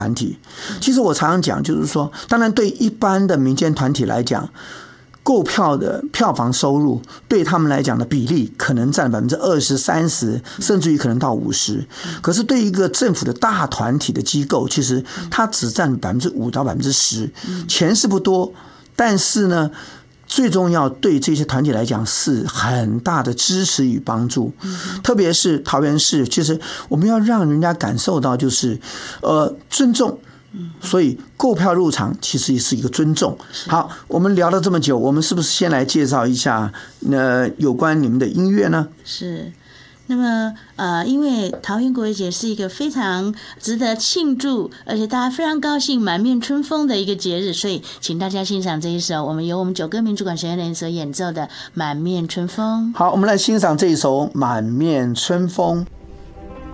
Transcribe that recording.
团体。其实我常常讲，就是说，当然对一般的民间团体来讲，购票的票房收入对他们来讲的比例可能占20%、30%，甚至于可能到50%。可是对一个政府的大团体的机构，其实它只占5%到10%，钱是不多，但是呢，最重要对这些团体来讲是很大的支持与帮助。特别是桃园市，其实我们要让人家感受到就是尊重。所以购票入场其实是一个尊重。好，我们聊了这么久，我们是不是先来介绍一下有关你们的音乐呢？ 是。那么因为桃园国乐节是一个非常值得庆祝，而且大家非常高兴、满面春风的一个节日，所以请大家欣赏这一首由我们九歌民主管弦乐联所演奏的《满面春风》。 好，我们来欣赏这一首《满面春风》。